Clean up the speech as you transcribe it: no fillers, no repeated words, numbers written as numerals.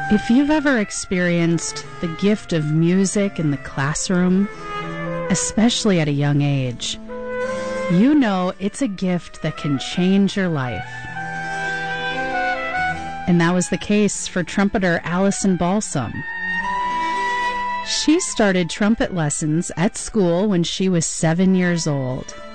If you've ever experienced the gift of music in the classroom, especially at a young age, you know it's a gift that can change your life. And that was the case for trumpeter Allison Balsam. She started trumpet lessons at school when she was 7 years old.